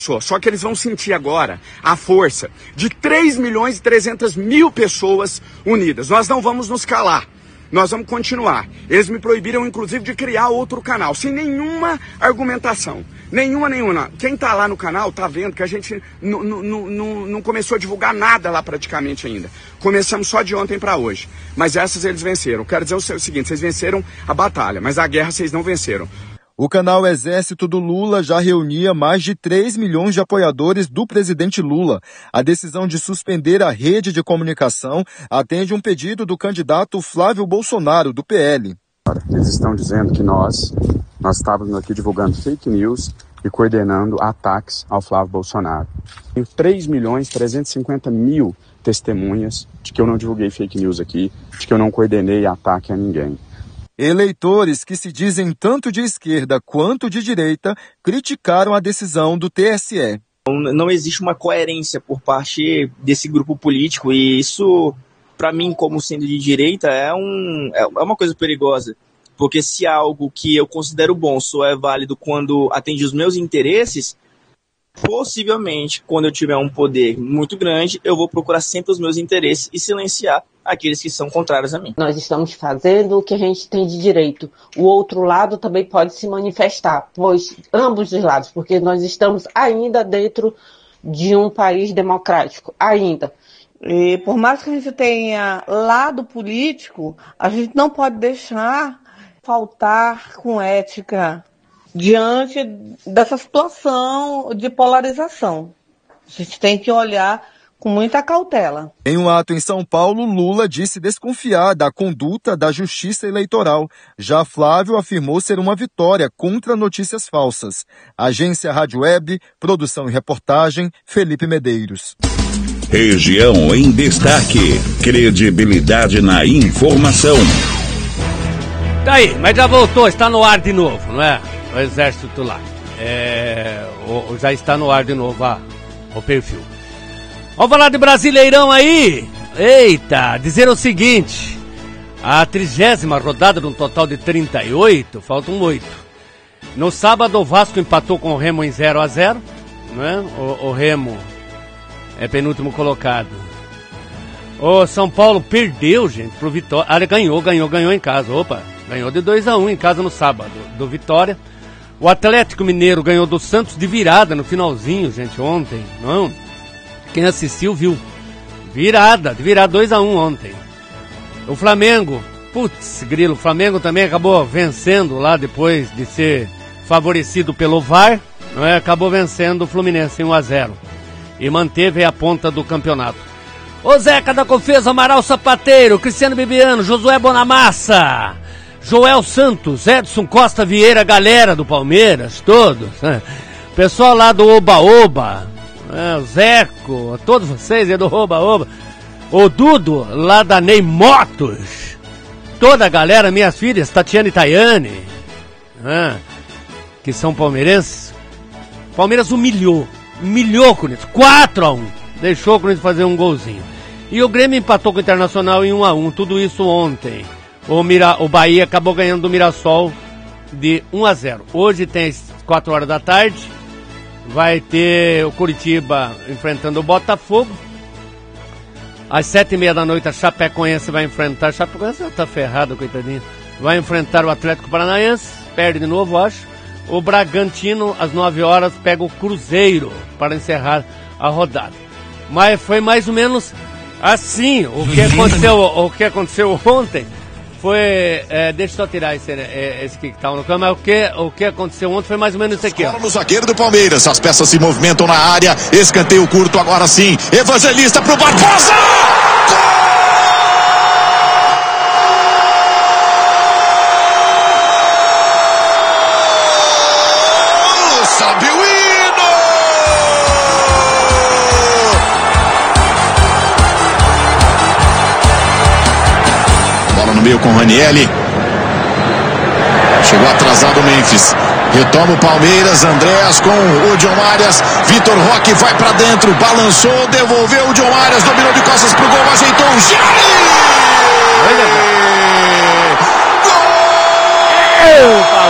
Só que eles vão sentir agora a força de 3.300.000 pessoas unidas. Nós não vamos nos calar. Nós vamos continuar. Eles me proibiram, inclusive, de criar outro canal, sem nenhuma argumentação. Nenhuma. Quem tá lá no canal tá vendo que a gente não começou a divulgar nada lá praticamente ainda. Começamos só de ontem para hoje. Mas essas eles venceram. Quero dizer o seguinte, vocês venceram a batalha, mas a guerra vocês não venceram. O canal Exército do Lula já reunia mais de 3 milhões de apoiadores do presidente Lula. A decisão de suspender a rede de comunicação atende um pedido do candidato Flávio Bolsonaro, do PL. Eles estão dizendo que nós estávamos aqui divulgando fake news e coordenando ataques ao Flávio Bolsonaro. Tem 3.350.000 testemunhas de que eu não divulguei fake news aqui, de que eu não coordenei ataque a ninguém. Eleitores que se dizem tanto de esquerda quanto de direita criticaram a decisão do TSE. Não existe uma coerência por parte desse grupo político e isso, para mim, como sendo de direita, é uma coisa perigosa. Porque se algo que eu considero bom só é válido quando atende os meus interesses, possivelmente, quando eu tiver um poder muito grande, eu vou procurar sempre os meus interesses e silenciar aqueles que são contrários a mim. Nós estamos fazendo o que a gente tem de direito. O outro lado também pode se manifestar, pois ambos os lados, porque nós estamos ainda dentro de um país democrático, ainda. E por mais que a gente tenha lado político, a gente não pode deixar faltar com ética diante dessa situação de polarização. A gente tem que olhar com muita cautela. Em um ato em São Paulo, Lula disse desconfiar da conduta da Justiça Eleitoral. Já Flávio afirmou ser uma vitória contra notícias falsas. Agência Rádio Web, produção e reportagem, Felipe Medeiros. Região em destaque. Credibilidade na informação. Tá aí, mas já voltou, está no ar de novo, não é? O Exército lá. Já está no ar de novo o perfil. Vamos falar de Brasileirão aí. Eita, dizer o seguinte. A 30ª rodada, num total de 38, faltam 8. No sábado o Vasco empatou com o Remo em 0-0, né? O Remo é penúltimo colocado. O São Paulo perdeu, gente, pro Vitória. Ganhou em casa. Opa, ganhou de 2-1 em casa no sábado, do Vitória. O Atlético Mineiro ganhou do Santos de virada no finalzinho, gente, ontem. Não? Quem assistiu viu. Virada 2-1 ontem. O Flamengo, putz, grilo, o Flamengo também acabou vencendo lá depois de ser favorecido pelo VAR, não é? Acabou vencendo o Fluminense em 1-0 e manteve a ponta do campeonato. O Zeca da Confesa, Amaral Sapateiro, Cristiano Bibiano, Josué Bonamassa, Joel Santos, Edson Costa Vieira, galera do Palmeiras, todos, né? Pessoal lá do Oba-Oba, o Zeco, todos vocês é do Oba-Oba, o Dudo lá da Ney Motos, toda a galera, minhas filhas, Tatiana e Tayane, que são palmeirenses. Palmeiras humilhou o Corinthians, 4-1, deixou o Corinthians fazer um golzinho. E o Grêmio empatou com o Internacional em 1-1, tudo isso ontem. O Bahia acabou ganhando do Mirassol de 1-0. Hoje tem às 4 horas da tarde, vai ter o Curitiba enfrentando o Botafogo. Às 7h30 da noite a Chapecoense vai enfrentar, a Chapecoense tá ferrada, coitadinha, vai enfrentar o Atlético Paranaense, perde de novo, acho. O Bragantino, às 9 horas, pega o Cruzeiro para encerrar a rodada. Mas foi mais ou menos assim, o que aconteceu ontem. Foi, deixa eu só tirar esse que estava no campo, mas o que aconteceu ontem foi mais ou menos isso aqui, ó. No zagueiro do Palmeiras, as peças se movimentam na área, escanteio curto agora sim, Evangelista pro Barbosa! Gol! Sobe o hino! Bola no meio com o Ranieri. Chegou atrasado o Memphis. Retoma o Palmeiras, Andréas com o John Arias. Vitor Roque vai pra dentro, balançou, devolveu o John Arias, dominou de costas pro gol, ajeitou o Jair! Gol!